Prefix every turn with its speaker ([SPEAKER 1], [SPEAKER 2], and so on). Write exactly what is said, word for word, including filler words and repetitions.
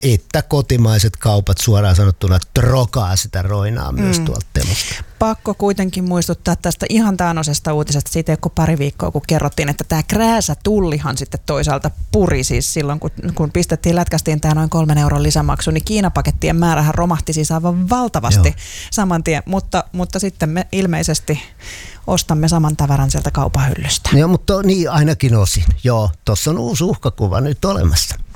[SPEAKER 1] että kotimaiset kaupat suoraan sanottuna trokaa sitä roinaa myös mm. tuolta Temusta.
[SPEAKER 2] Pakko kuitenkin muistuttaa tästä ihan taanoisesta uutisesta. Siitä ei ole pari viikkoa, kun kerrottiin, että tämä krääsätullihan sitten toisaalta puri siis silloin, kun, kun pistettiin, lätkästiin tämä noin kolmen euron lisämaksu, niin Kiinapakettien määrähän romahti siis aivan valtavasti Joo. saman tien, mutta, mutta sitten me ilmeisesti ostamme saman tavaran sieltä kaupahyllystä.
[SPEAKER 1] Joo, mutta niin ainakin osin. Joo, tuossa on uusi uhkakuva nyt olemassa.